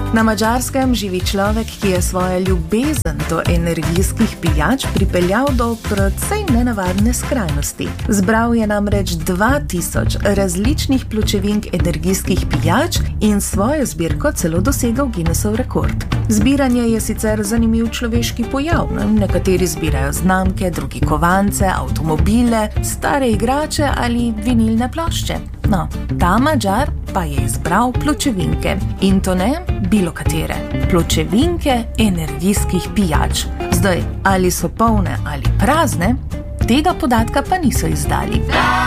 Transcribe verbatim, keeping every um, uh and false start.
Na Madžarskem živi človek, ki je svojo ljubezen do energijskih pijač pripeljal do precej nenavadne skrajnosti. Zbral je namreč dva tisoč različnih pločevink energijskih pijač in svojo zbirko celo dosegel Guinnessov rekord. Zbiranje je sicer zanimiv človeški pojav. Nekateri zbirajo znamke, drugi kovance, avtomobile, stare igrače ali vinilne plošče. No, ta Madžar pa je izbral pločevinke. In to ne bilo katere. Pločevinke energijskih pijač. Zdaj, ali so polne ali prazne, tega podatka pa niso izdali.